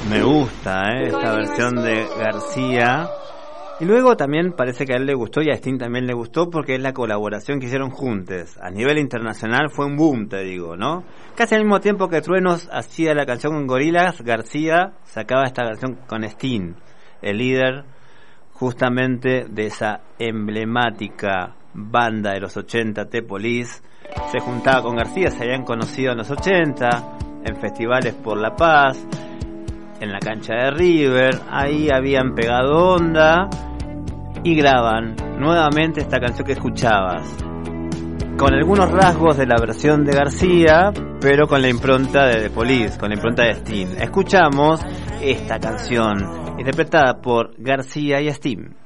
Me gusta, esta versión de García. Y luego también parece que a él le gustó y a Sting también le gustó porque es la colaboración que hicieron juntos. A nivel internacional fue un boom, te digo, ¿no? Casi al mismo tiempo que Truenos hacía la canción con Gorillaz, García sacaba esta canción con Sting, el líder justamente de esa emblemática banda de los 80, The Police. Se juntaba con García, se habían conocido en los 80, en festivales por La Paz, en la cancha de River, ahí habían pegado onda y graban nuevamente esta canción que escuchabas, con algunos rasgos de la versión de García, pero con la impronta de The Police, con la impronta de Sting. Escuchamos esta canción interpretada por García y Sting.